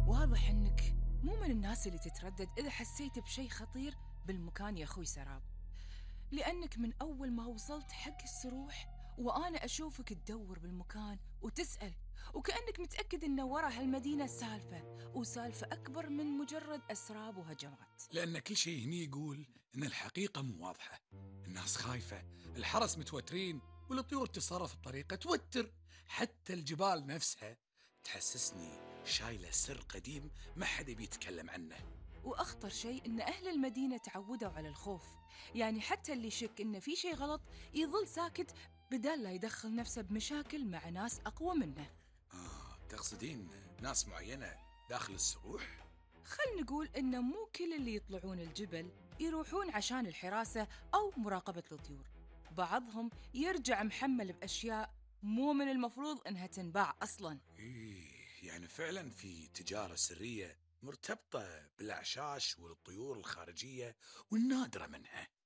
واضح إنك مو من الناس اللي تتردد إذا حسيت بشي خطير بالمكان يا أخوي سراب، لأنك من أول ما وصلت حق السروح وأنا أشوفك تدور بالمكان وتسأل، وكأنك متأكد إن ورا هالمدينة سالفة، وسالفة أكبر من مجرد أسراب وهجمات. لأن كل شيء هني يقول إن الحقيقة مو واضحة. الناس خايفة، الحرس متوترين، والطيور تتصرف بطريقة توتر. حتى الجبال نفسها تحسسني شايلة سر قديم ما حد بيتكلم عنه. وأخطر شيء إن أهل المدينة تعودوا على الخوف، يعني حتى اللي يشك إن في شيء غلط يظل ساكت بدال لا يدخل نفسه بمشاكل مع ناس أقوى منه. تقصدين ناس معينة داخل السروح؟ خل نقول إن مو كل اللي يطلعون الجبل يروحون عشان الحراسة أو مراقبة الطيور، بعضهم يرجع محمل بأشياء مو من المفروض إنها تنباع أصلاً. يعني فعلا في تجارة سرية مرتبطة بالأعشاش والطيور الخارجية والنادرة منها.